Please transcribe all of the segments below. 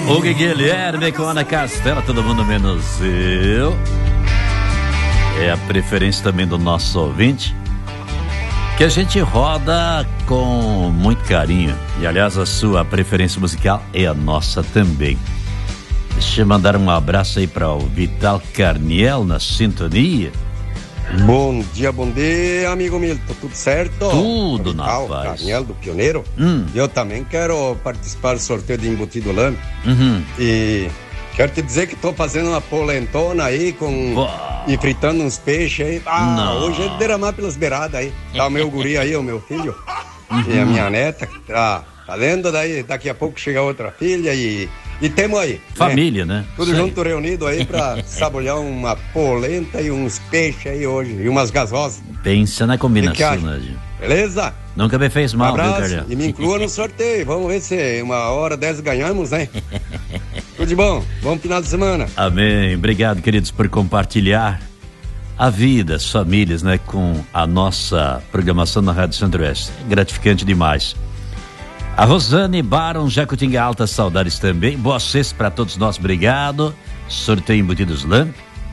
O Guilherme com Ana Castela, todo mundo menos eu. É a preferência também do nosso ouvinte, que a gente roda com muito carinho. E aliás, a sua preferência musical é a nossa também. Deixa eu mandar um abraço aí para o Vital Carniel na sintonia. Bom dia, amigo Milton, tudo certo? Tudo na paz. Carniel do Pioneiro. Eu também quero participar do sorteio de embutido lamp. E quero te dizer que tô fazendo uma polentona aí e fritando uns peixes aí. Hoje é derramar pelas beiradas aí. Tá o meu guri aí, o meu filho e a minha neta. Tá vendo? Daí daqui a pouco chega outra filha e temos aí. Família, né? Tudo junto, reunido aí pra saborear uma polenta e uns peixes aí hoje. E umas gasosas. Pensa na combinação, né? Beleza? Nunca me fez mal, abraço, viu, Carlinhos? E me inclua no sorteio. Vamos ver se 1h10 ganhamos, né? Tudo de bom. Bom final de semana. Amém. Obrigado, queridos, por compartilhar a vida, as famílias, né? Com a nossa programação na Rádio Centro-Oeste. É gratificante demais. A Rosane Baron, Jacutinga Alta, saudades também. Boa sexta para todos nós, obrigado. Sorteio embutidos lamp.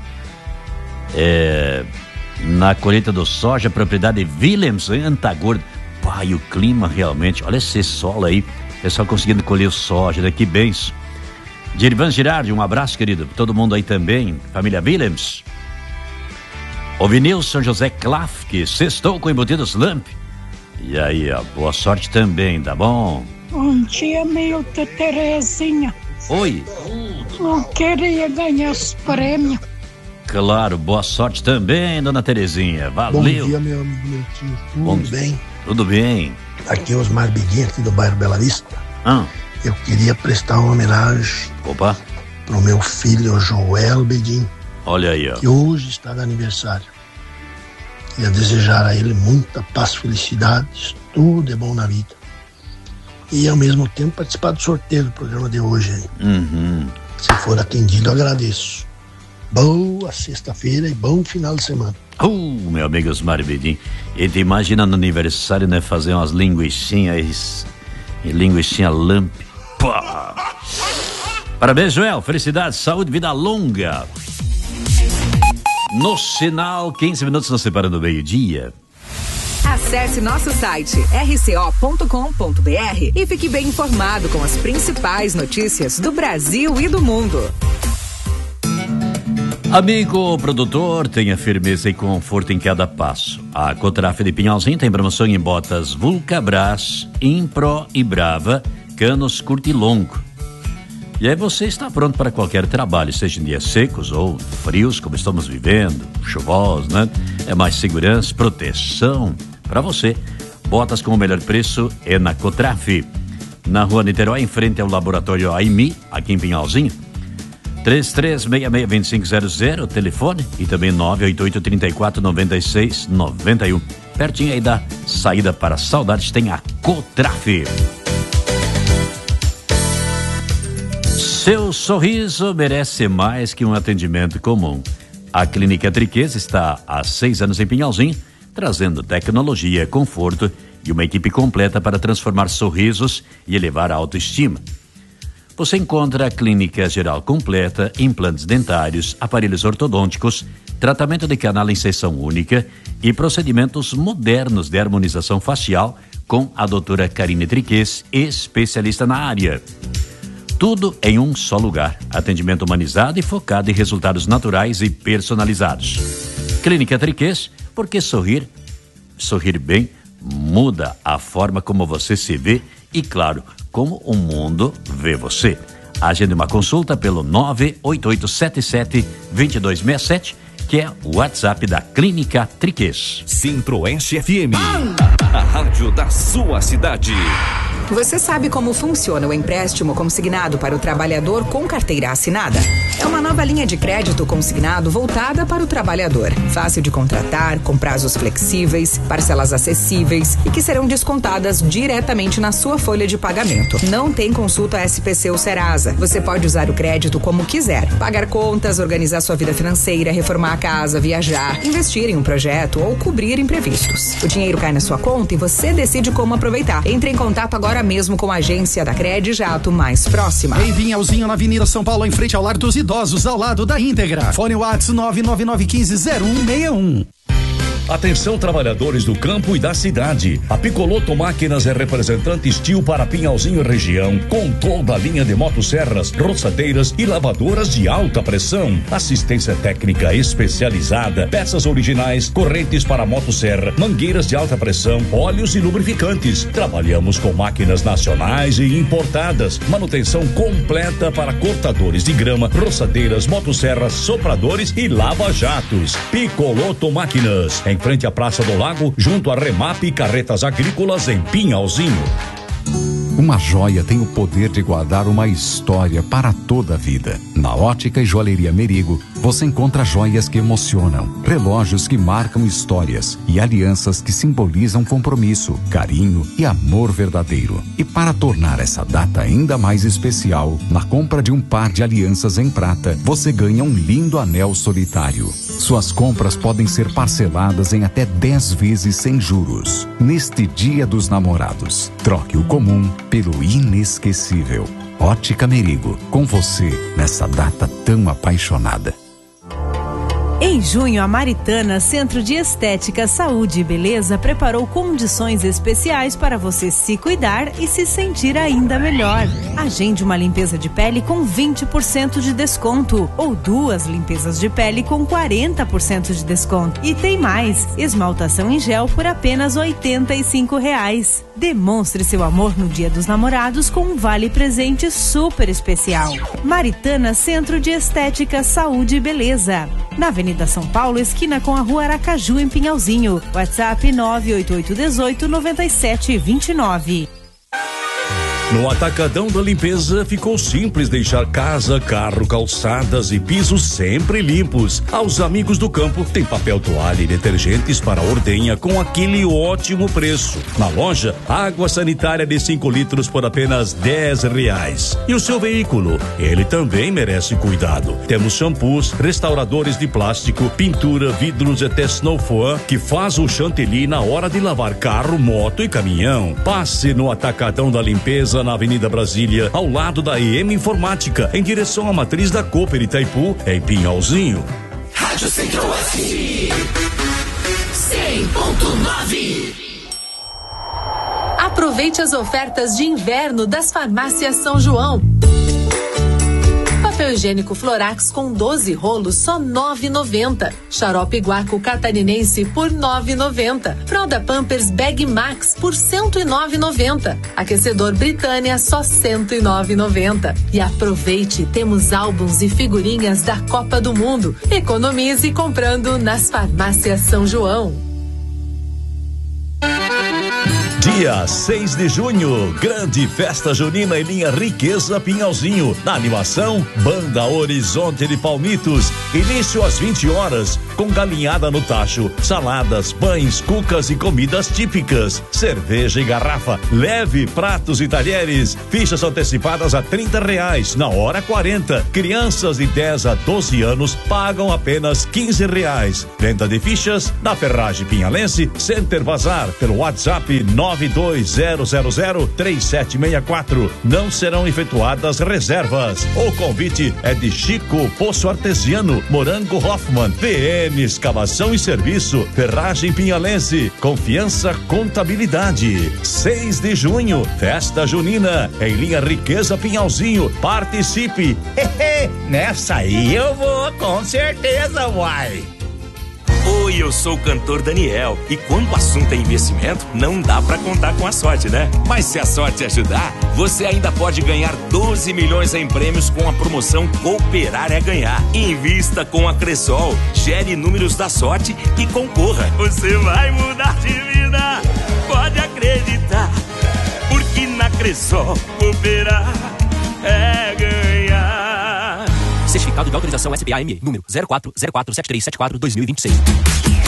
Na colheita do soja, propriedade Willems, em Antagorda. Pai, o clima realmente, olha esse sol aí. Pessoal conseguindo colher o soja, né? Que benção. Dirivan Girardi, um abraço, querido. Todo mundo aí também, família Willems. O Vinilson José Klaff, que sextou com embutidos lamp. E aí, ó, boa sorte também, tá bom? Bom dia, Milton, Terezinha. Oi. Eu queria ganhar os prêmios. Claro, boa sorte também, dona Terezinha. Valeu. Bom dia, meu amigo Milton. Tudo bem? Tudo bem. Aqui é Osmar Biguinho, aqui do bairro Bela Vista. Eu queria prestar uma homenagem pro meu filho Joel Beguin. Olha aí, ó. Que hoje está de aniversário. Queria desejar a ele muita paz, felicidade, tudo é bom na vida. E ao mesmo tempo participar do sorteio do programa de hoje aí. Se for atendido, eu agradeço. Boa sexta-feira e bom final de semana. Meu amigo Osmar Bedim. E te imagina no aniversário, né? Fazer umas linguicinhas e linguicinha lamp. Pá. Parabéns, Joel. Felicidade, saúde, vida longa. No sinal, 15 minutos nos separando do meio-dia. Acesse nosso site rco.com.br e fique bem informado com as principais notícias do Brasil e do mundo. Amigo produtor, tenha firmeza e conforto em cada passo. A Cotraf de Pinhalzinho tem promoção em botas Vulcabras, Impro e Brava, canos curto e longo. E aí você está pronto para qualquer trabalho, seja em dias secos ou frios, como estamos vivendo, chuvosos, né? É mais segurança, proteção para você. Botas com o melhor preço é na Cotraf. Na Rua Niterói, em frente ao Laboratório AIMI, aqui em Pinhalzinho. 3366-2500, telefone, e também 988-34-96-91. Pertinho aí da saída para Saudades tem a Cotraf. Seu sorriso merece mais que um atendimento comum. A Clínica Triquês está há 6 anos em Pinhalzinho, trazendo tecnologia, conforto e uma equipe completa para transformar sorrisos e elevar a autoestima. Você encontra a clínica geral completa, implantes dentários, aparelhos ortodônticos, tratamento de canal em sessão única e procedimentos modernos de harmonização facial com a doutora Karine Triquês, especialista na área. Tudo em um só lugar. Atendimento humanizado e focado em resultados naturais e personalizados. Clínica Triquês, porque sorrir bem, muda a forma como você se vê e, claro, como o mundo vê você. Agende uma consulta pelo 98877-2267, que é o WhatsApp da Clínica Triquês. Centro-Oeste FM, a rádio da sua cidade. Você sabe como funciona o empréstimo consignado para o trabalhador com carteira assinada? É uma nova linha de crédito consignado voltada para o trabalhador. Fácil de contratar, com prazos flexíveis, parcelas acessíveis e que serão descontadas diretamente na sua folha de pagamento. Não tem consulta SPC ou Serasa. Você pode usar o crédito como quiser. Pagar contas, organizar sua vida financeira, reformar a casa, viajar, investir em um projeto ou cobrir imprevistos. O dinheiro cai na sua conta e você decide como aproveitar. Entre em contato agora agora mesmo com a agência da Credijato mais próxima. Em Pinhalzinho, na Avenida São Paulo, em frente ao Lar dos Idosos, ao lado da Íntegra. Fone WhatsApp 999150161. Atenção, trabalhadores do campo e da cidade. A Picoloto Máquinas é representante Steel para Pinhalzinho e região, com toda a linha de motosserras, roçadeiras e lavadoras de alta pressão. Assistência técnica especializada, peças originais, correntes para motosserra, mangueiras de alta pressão, óleos e lubrificantes. Trabalhamos com máquinas nacionais e importadas. Manutenção completa para cortadores de grama, roçadeiras, motosserras, sopradores e lava-jatos. Picoloto Máquinas, em frente à Praça do Lago, junto a Remap e Carretas Agrícolas em Pinhalzinho. Uma joia tem o poder de guardar uma história para toda a vida. Na Ótica e Joalheria Merigo, você encontra joias que emocionam, relógios que marcam histórias e alianças que simbolizam compromisso, carinho e amor verdadeiro. E para tornar essa data ainda mais especial, na compra de um par de alianças em prata, você ganha um lindo anel solitário. Suas compras podem ser parceladas em até 10 vezes sem juros. Neste Dia dos Namorados, troque o comum pelo inesquecível. Ótica Merigo, com você nessa data tão apaixonada. Em junho, a Maritana Centro de Estética, Saúde e Beleza preparou condições especiais para você se cuidar e se sentir ainda melhor. Agende uma limpeza de pele com 20% de desconto ou 2 limpezas de pele com 40% de desconto. E tem mais, esmaltação em gel por apenas R$ 85. Demonstre seu amor no Dia dos Namorados com um vale presente super especial. Maritana Centro de Estética, Saúde e Beleza. Na Avenida São Paulo, esquina com a Rua Aracaju, em Pinhalzinho. WhatsApp 988189729. No Atacadão da Limpeza ficou simples deixar casa, carro, calçadas e pisos sempre limpos. Aos amigos do campo tem papel toalha e detergentes para ordenha com aquele ótimo preço. Na loja, água sanitária de 5 litros por apenas R$10. E o seu veículo? Ele também merece cuidado. Temos shampoos, restauradores de plástico, pintura, vidros e até Snowfoam que faz o chantilly na hora de lavar carro, moto e caminhão. Passe no Atacadão da Limpeza na Avenida Brasília, ao lado da EM Informática, em direção à matriz da Cooper Itaipu, em Pinhalzinho. Rádio Centro-Oeste 100.9. Aproveite as ofertas de inverno das farmácias São João. Papel higiênico Florax com 12 rolos só R$ 9,90. Xarope Guaco Catarinense por R$ 9,90. Fralda Pampers Bag Max por R$ 109,90. Aquecedor Britânia só R$ 109,90. E aproveite, temos álbuns e figurinhas da Copa do Mundo. Economize comprando nas farmácias São João. Dia 6 de junho, grande festa junina em linha Riqueza Pinhalzinho. Na animação, Banda Horizonte de Palmitos. Início às 20 horas, com galinhada no tacho, saladas, pães, cucas e comidas típicas. Cerveja em garrafa, leve pratos e talheres. Fichas antecipadas a R$30, na hora 40. Crianças de 10 a 12 anos pagam apenas R$15. Venda de fichas na Ferragem Pinhalense, Center Bazar, pelo WhatsApp 920003764. Não serão efetuadas reservas. O convite é de Chico Poço Artesiano, Morango Hoffman, PM Escavação e Serviço, Ferragem Pinhalense, Confiança Contabilidade. 6 de junho, festa junina em linha Riqueza Pinhalzinho. Participe! Nessa aí eu vou, com certeza, uai! Oi, eu sou o cantor Daniel e quando o assunto é investimento, não dá pra contar com a sorte, né? Mas se a sorte ajudar, você ainda pode ganhar 12 milhões em prêmios com a promoção Cooperar é Ganhar. Invista com a Cressol, gere números da sorte e concorra. Você vai mudar de vida, pode acreditar, porque na Cressol Cooperar é ganhar. Certificado de autorização SPA-ME, número 04047374-2026.